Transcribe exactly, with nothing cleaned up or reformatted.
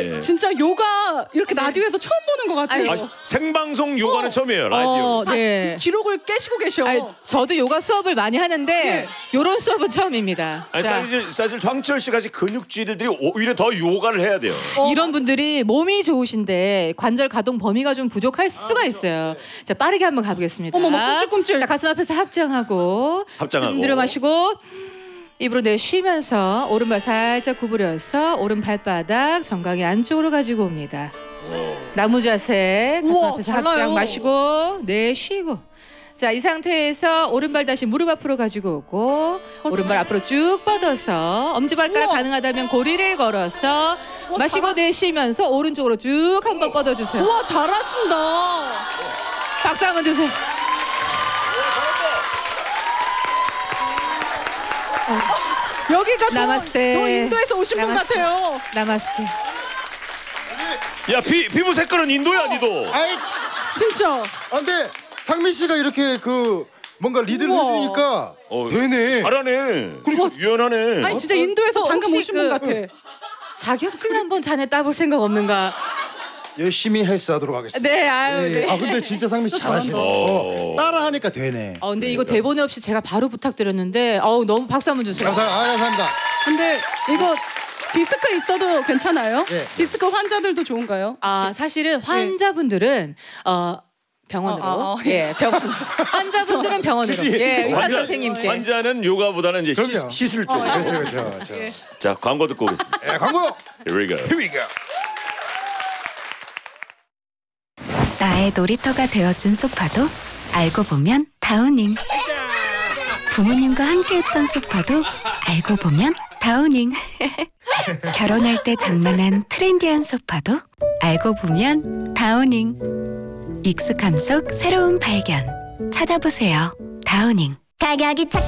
근데 진짜 요가 이렇게 라디오에서 처음 보는 것 같아요. 아, 생방송 요가는 어. 처음이에요. 라디오. 어, 네. 아, 기록을 깨시고 계셔. 아니, 저도 요가 수업을 많이 하는데 네. 요런 수업은 처음입니다. 아니, 자, 사실, 사실 황치열 씨 같이 근육질들이 오히려 더 요가를 해야 돼요. 어. 이런 분들이 몸이 좋으신데 관절 가동 범위가 좀 부족할 수가 있어요. 자, 빠르게 한번 가보겠습니다. 어머머, 꿈찔꿈찔. 자, 가슴 앞에서 합장하고 합장하고. 들여 마시고 입으로 내쉬면서 오른발 살짝 구부려서 오른 발바닥 정강이 안쪽으로 가지고 옵니다. 오. 나무 자세 가슴 우와, 앞에서 달라요. 합장 마시고 내쉬고. 자, 이 상태에서 오른발 다시 무릎 앞으로 가지고 오고 오른발 앞으로 쭉 뻗어서 엄지발가락 우와. 가능하다면 고리를 걸어서 우와, 마시고 잘하- 내쉬면서 오른쪽으로 쭉 한번 뻗어주세요. 우와, 잘하신다. 박수 한번 주세요. 여기가 또, 나마스테. 또 인도에서 오신 분 나마스테. 같아요. 나마스테. 야, 피, 피부 색깔은 인도야, 니도. 아이, 진짜. 아, 근데 상민 씨가 이렇게 그 뭔가 리드를 우와. 해주니까 어, 되네. 잘하네. 그리고 유연하네. 아니 진짜 인도에서 어, 방금 혹시 오신 분 그- 같아. 자격증 한번 자네 따볼 생각 없는가? 열심히 헬스하도록 하겠습니다. 네, 아유, 네. 아 근데 진짜 상민 씨 잘하시네. 잘한다. 어, 따라하니까 되네. 어, 근데 이거 대본에 없이 제가 바로 부탁드렸는데 어우 너무 박수 한번 주세요. 감사, 아, 감사합니다. 근데 이거 디스크 있어도 괜찮아요? 예. 디스크 환자들도 좋은가요? 아, 사실은 환자분들은 어 병원으로 어, 어, 어. 예, 병원으로. 환자분들은 병원으로. 그치? 예, 의사 환자- 선생님께. 환자는 요가보다는 이제 그럼요. 시, 시술 쪽. 그렇죠, 그렇죠. 그렇죠. 자, 광고 듣고 오겠습니다. 예, 광고. Here we go. Here we go. 나의 놀이터가 되어준 소파도 알고 보면 다우닝. 부모님과 함께했던 소파도 알고 보면 다우닝. 결혼할 때 장만한 트렌디한 소파도 알고 보면 다우닝. 익숙함 속 새로운 발견. 찾아보세요. 다우닝. 가격이 착